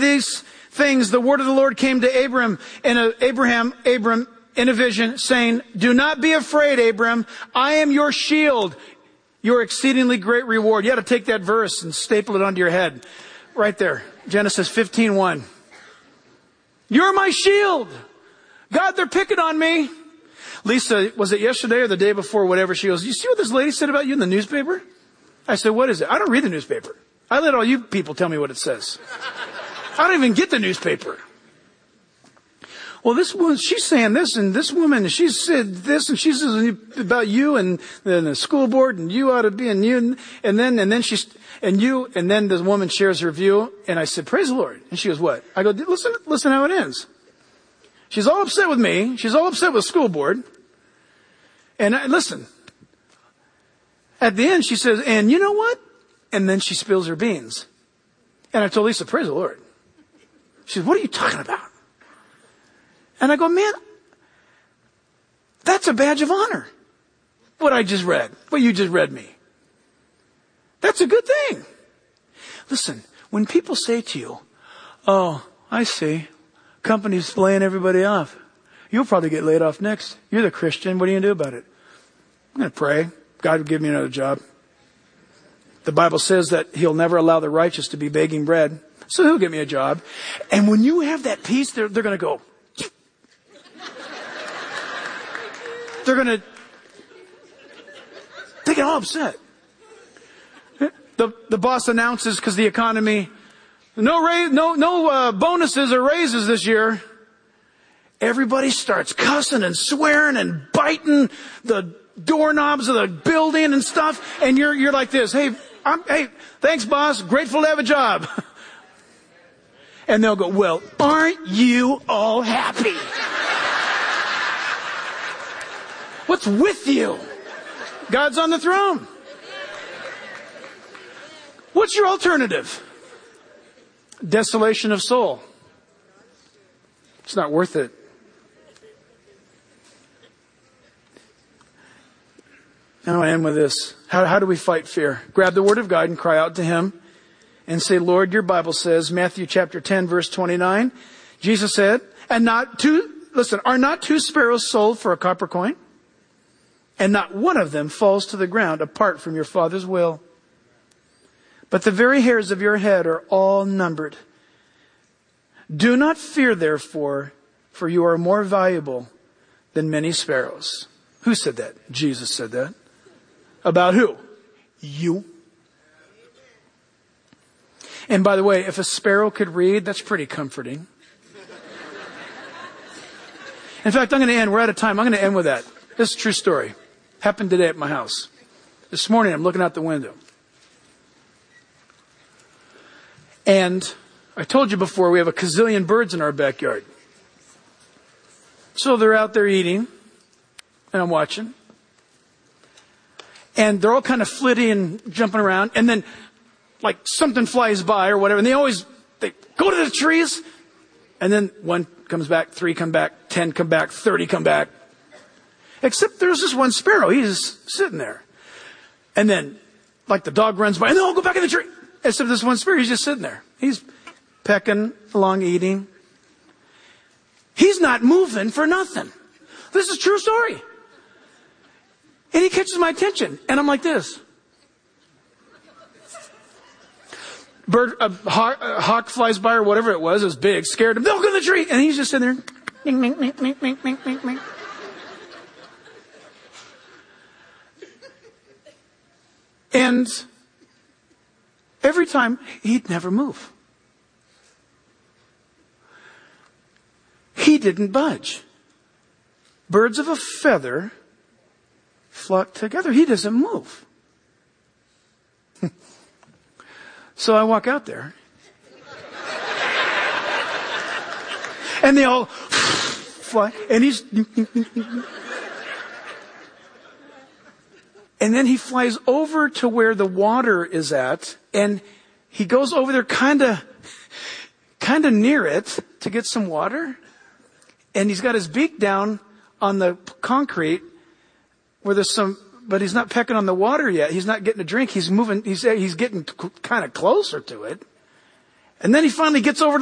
these things, the word of the Lord came to Abram in a vision, saying, do not be afraid, Abram. I am your shield, your exceedingly great reward. You ought to take that verse and staple it onto your head. Right there. Genesis 15:1. You're my shield. God, they're picking on me. Lisa, was it yesterday or the day before, whatever? She goes, you see what this lady said about you in the newspaper? I said, what is it? I don't read the newspaper. I let all you people tell me what it says. I don't even get the newspaper. Well, this woman, she's saying this, and this woman, she said this, and she says about you and the school board, and you ought to be, and you, and then the woman shares her view, and I said, praise the Lord. And she goes, what? I go, listen how it ends. She's all upset with me. She's all upset with the school board. And listen, at the end she says, and you know what? And then she spills her beans. And I told Lisa, praise the Lord. She said, what are you talking about? And I go, man, that's a badge of honor. What I just read, what you just read me. That's a good thing. Listen, when people say to you, oh, I see, company's laying everybody off. You'll probably get laid off next. You're the Christian. What are you going to do about it? I'm going to pray. God will give me another job. The Bible says that he'll never allow the righteous to be begging bread. So he'll give me a job. And when you have that peace, they're going to go. They get all upset. The boss announces, because the economy, no bonuses or raises this year. Everybody starts cussing and swearing and biting the doorknobs of the building and stuff. And you're like this. Hey, thanks boss. Grateful to have a job. And they'll go, well, aren't you all happy? What's with you? God's on the throne. What's your alternative? Desolation of soul. It's not worth it. I want to end with this. How do we fight fear? Grab the word of God and cry out to him and say, Lord, your Bible says, Matthew chapter 10, verse 29, Jesus said, are not two sparrows sold for a copper coin? And not one of them falls to the ground apart from your Father's will. But the very hairs of your head are all numbered. Do not fear, therefore, for you are more valuable than many sparrows. Who said that? Jesus said that. About who? You. And by the way, if a sparrow could read, that's pretty comforting. In fact, I'm going to end. We're out of time. I'm going to end with that. This is a true story. Happened today at my house. This morning, I'm looking out the window. And I told you before, we have a gazillion birds in our backyard. So they're out there eating, and I'm watching. And they're all kind of flitty and jumping around. And then, like, something flies by or whatever. And they go to the trees. And then 1 comes back, 3 come back, 10 come back, 30 come back. Except there's this one sparrow. He's sitting there. And then, like, the dog runs by, and they'll go back in the tree. Except this one sparrow, he's just sitting there. He's pecking along, eating. He's not moving for nothing. This is a true story. And he catches my attention. And I'm like this. A hawk flies by or whatever it was big, scared him. They'll go to the tree. And he's just sitting there. Ming, ming, ming, ming, ming, ming, ming, ming. And every time, he'd never move. He didn't budge. Birds of a feather flock together. He doesn't move. So I walk out there. And they all fly. And he's... And then he flies over to where the water is at, and he goes over there kind of near it to get some water. And he's got his beak down on the concrete where there's but he's not pecking on the water yet. He's not getting a drink. He's moving. He's getting kind of closer to it. And then he finally gets over